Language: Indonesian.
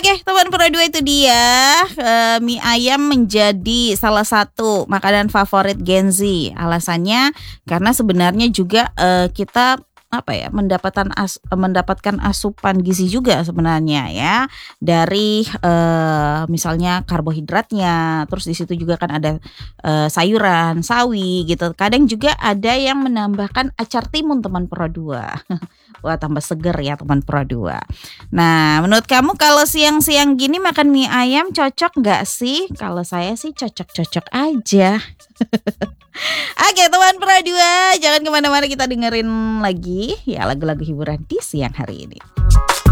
Oke, teman Pro 2 itu dia mie ayam menjadi salah satu makanan favorit Gen Z. Alasannya karena sebenarnya juga kita mendapatkan asupan gizi juga sebenarnya ya dari misalnya karbohidratnya, terus di situ juga kan ada sayuran, sawi gitu. Kadang juga ada yang menambahkan acar timun teman Pro 2. Wah, tambah seger ya teman Pro 2. Nah, menurut kamu kalau siang-siang gini makan mie ayam cocok nggak sih? Kalau saya sih cocok-cocok aja. Oke teman Pro 2, jangan kemana-mana, kita dengerin lagi ya lagu-lagu hiburan di siang hari ini.